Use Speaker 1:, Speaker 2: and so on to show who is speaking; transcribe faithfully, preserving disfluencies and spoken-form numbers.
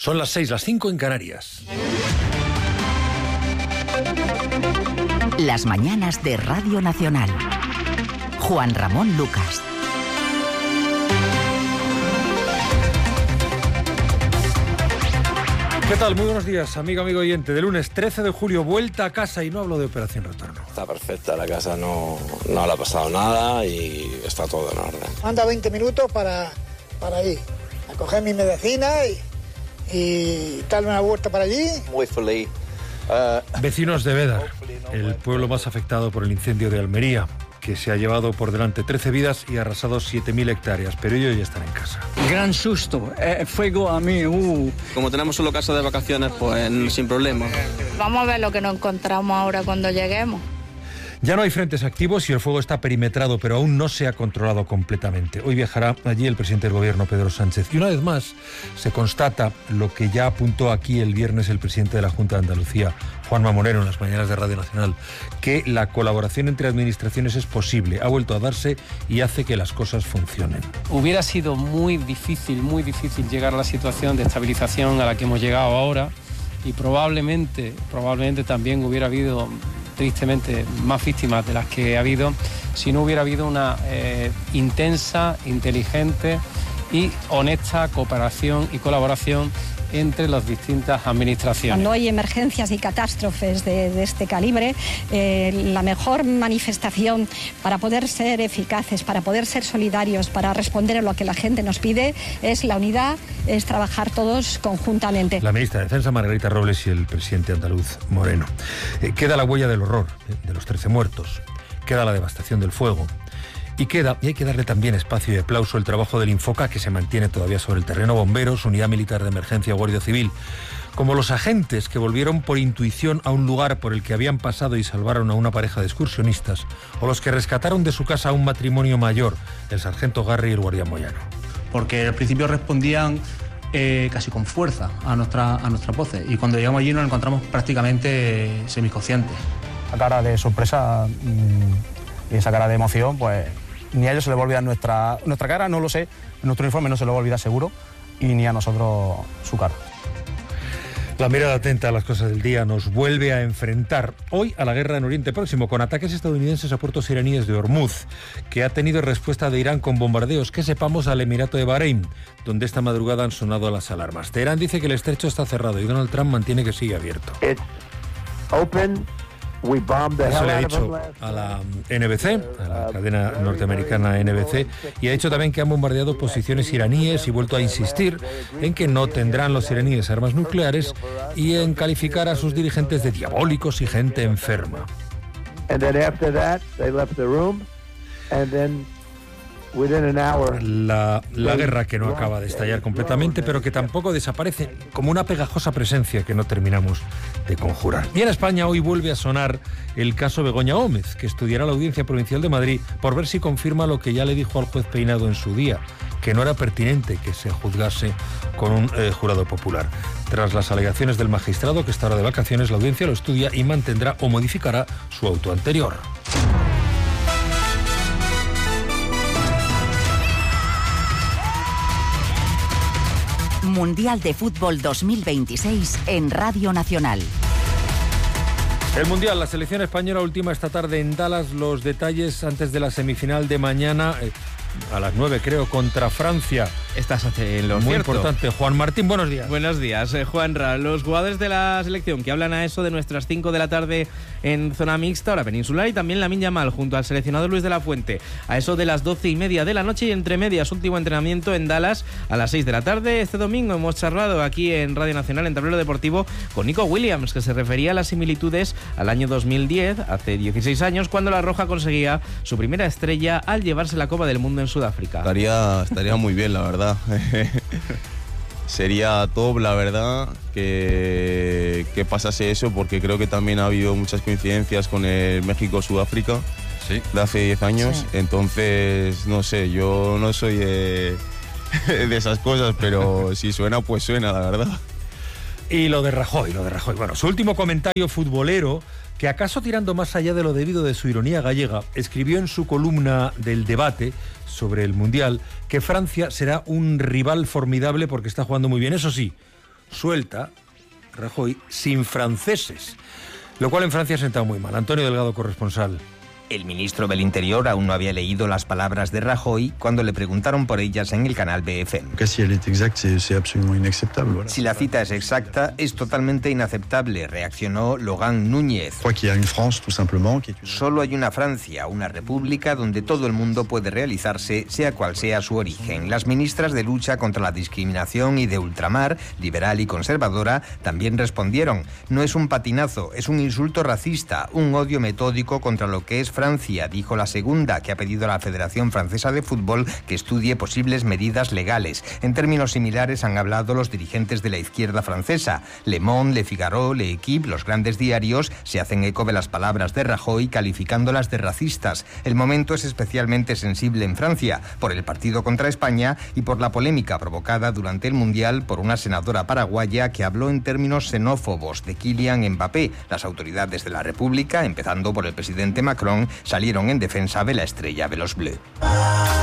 Speaker 1: Son las seis, las cinco en Canarias.
Speaker 2: Las mañanas de Radio Nacional. Juan Ramón Lucas.
Speaker 1: ¿Qué tal? Muy buenos días, amigo, amigo oyente. De lunes trece de julio, vuelta a casa, y no hablo de Operación Retorno.
Speaker 3: Está perfecta la casa, no, no le ha pasado nada y está todo en orden.
Speaker 4: Anda veinte minutos para, para ir a coger mi medicina y, y darle una vuelta para allí.
Speaker 3: Muy feliz.
Speaker 1: Uh... Vecinos de Bédar, el pueblo más afectado por el incendio de Almería, que se ha llevado por delante trece vidas y ha arrasado siete mil hectáreas, pero ellos ya están en casa.
Speaker 5: Gran susto, eh, fuego a mí, uh.
Speaker 6: Como tenemos solo casa de vacaciones, pues sin problema.
Speaker 7: Vamos a ver lo que nos encontramos ahora cuando lleguemos.
Speaker 1: Ya no hay frentes activos y el fuego está perimetrado, pero aún no se ha controlado completamente. Hoy viajará allí el presidente del Gobierno, Pedro Sánchez. Y una vez más se constata lo que ya apuntó aquí el viernes el presidente de la Junta de Andalucía, Juanma Moreno, en las mañanas de Radio Nacional, que la colaboración entre administraciones es posible, ha vuelto a darse y hace que las cosas funcionen.
Speaker 8: Hubiera sido muy difícil, muy difícil llegar a la situación de estabilización a la que hemos llegado ahora y probablemente, probablemente también hubiera habido, tristemente, más víctimas de las que ha habido si no hubiera habido una eh, intensa, inteligente y honesta cooperación y colaboración entre las distintas administraciones.
Speaker 9: Cuando hay emergencias y catástrofes de, de este calibre, eh, la mejor manifestación para poder ser eficaces, para poder ser solidarios, para responder a lo que la gente nos pide, es la unidad, es trabajar todos conjuntamente.
Speaker 1: La ministra de Defensa, Margarita Robles, y el presidente andaluz, Moreno. Eh, queda la huella del horror, eh, de los trece muertos, queda la devastación del fuego. Y queda, y hay que darle también espacio y aplauso, el trabajo del Infoca, que se mantiene todavía sobre el terreno, bomberos, unidad militar de emergencia, Guardia Civil, como los agentes que volvieron por intuición a un lugar por el que habían pasado y salvaron a una pareja de excursionistas, o los que rescataron de su casa a un matrimonio mayor, el sargento Garri y el guardián Moyano.
Speaker 10: Porque al principio respondían eh, casi con fuerza a nuestra, a nuestras voces, y cuando llegamos allí nos encontramos prácticamente eh, semiconscientes.
Speaker 11: La cara de sorpresa mmm, y esa cara de emoción, pues ni a ellos se les va a olvidar nuestra, nuestra cara, no lo sé, nuestro uniforme no se les va a olvidar seguro, y ni a nosotros su cara.
Speaker 1: La mirada atenta a las cosas del día nos vuelve a enfrentar hoy a la guerra en Oriente Próximo, con ataques estadounidenses a puertos iraníes de Hormuz, que ha tenido respuesta de Irán con bombardeos, que sepamos, al Emirato de Bahrein, donde esta madrugada han sonado las alarmas. Teherán dice que el estrecho está cerrado y Donald Trump mantiene que sigue abierto.
Speaker 12: It's open.
Speaker 1: Eso le ha dicho a la N B C, a la cadena norteamericana N B C, y ha dicho también que han bombardeado posiciones iraníes y vuelto a insistir en que no tendrán los iraníes armas nucleares y en calificar a sus dirigentes de diabólicos y gente enferma. La, la guerra que no acaba de estallar completamente, pero que tampoco desaparece, como una pegajosa presencia que no terminamos de conjurar. Y en España hoy vuelve a sonar el caso Begoña Gómez, que estudiará la Audiencia Provincial de Madrid por ver si confirma lo que ya le dijo al juez Peinado en su día, que no era pertinente que se juzgase con un eh, jurado popular. Tras las alegaciones del magistrado, que está ahora de vacaciones, la audiencia lo estudia y mantendrá o modificará su auto anterior.
Speaker 2: Mundial de Fútbol dos mil veintiséis en Radio Nacional.
Speaker 1: El Mundial, la selección española última esta tarde en Dallas. Los detalles antes de la semifinal de mañana, eh, a las nueve creo, contra Francia.
Speaker 13: Estás en lo
Speaker 1: Muy
Speaker 13: cierto.
Speaker 1: Importante. Juan Martín, buenos días.
Speaker 13: Buenos días, eh, Juanra. Los jugadores de la selección que hablan a eso de nuestras cinco de la tarde en zona mixta, hora peninsular, y también Lamine Yamal junto al seleccionador Luis de la Fuente a eso de las doce y media de la noche, y entre medias último entrenamiento en Dallas a las seis de la tarde. Este domingo hemos charlado aquí en Radio Nacional, en Tablero Deportivo, con Nico Williams, que se refería a las similitudes al año dos mil diez, hace dieciséis años, cuando la Roja conseguía su primera estrella al llevarse la Copa del Mundo en Sudáfrica.
Speaker 14: Estaría, estaría muy bien, la verdad. Sería top, la verdad, que, que pasase eso, porque creo que también ha habido muchas coincidencias con el México-Sudáfrica, sí, de hace diez años. Sí. Entonces, no sé, yo no soy de, de esas cosas, pero si suena, pues suena, la verdad.
Speaker 1: Y lo de Rajoy, lo de Rajoy. Bueno, su último comentario futbolero, que acaso tirando más allá de lo debido de su ironía gallega, escribió en su columna del Debate sobre el Mundial que Francia será un rival formidable porque está jugando muy bien. Eso sí, suelta, Rajoy, sin franceses, lo cual en Francia ha sentado muy mal. Antonio Delgado, corresponsal.
Speaker 15: El ministro del Interior aún no había leído las palabras de Rajoy cuando le preguntaron por ellas en el canal B F M. Si la cita es exacta, es totalmente inaceptable, reaccionó Logan Núñez. Solo hay una Francia, una república donde todo el mundo puede realizarse, sea cual sea su origen. Las ministras de lucha contra la discriminación y de ultramar, liberal y conservadora, también respondieron. No es un patinazo, es un insulto racista, un odio metódico contra lo que es Francia, dijo la segunda, que ha pedido a la Federación Francesa de Fútbol que estudie posibles medidas legales. En términos similares han hablado los dirigentes de la izquierda francesa. Le Monde, Le Figaro, Le Equipe, los grandes diarios, se hacen eco de las palabras de Rajoy calificándolas de racistas. El momento es especialmente sensible en Francia, por el partido contra España y por la polémica provocada durante el Mundial por una senadora paraguaya que habló en términos xenófobos de Kylian Mbappé. Las autoridades de la República, empezando por el presidente Macron, salieron en defensa de la estrella de los Bleus.